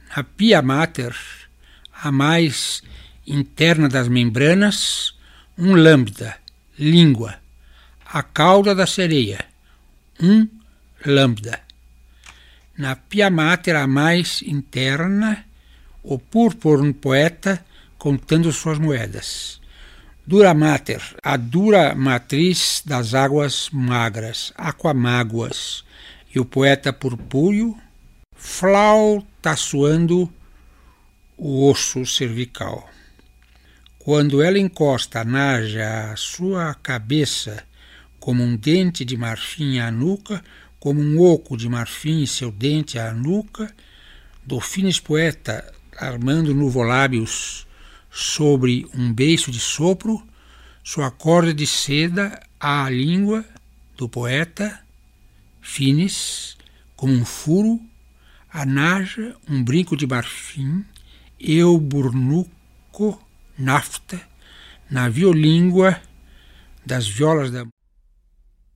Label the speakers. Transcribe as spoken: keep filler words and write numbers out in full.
Speaker 1: Na pia mater, a mais interna das membranas, um lambda, língua. A cauda da sereia, um lambda. Na pia mater, a mais interna, o purpurno poeta contando suas moedas. Dura mater, a dura matriz das águas magras, aquamáguas, e o poeta purpúreo flautaçoando o osso cervical. Quando ela encosta a naja à sua cabeça, como um dente de marfim à nuca, como um oco de marfim e seu dente à nuca, Dolphines poeta, armando nuvolábios sobre um beiço de sopro, sua corda de seda à língua do poeta, Fines, como um furo, a naja, um brinco de marfim, eu burnuco, nafta, na violíngua das violas da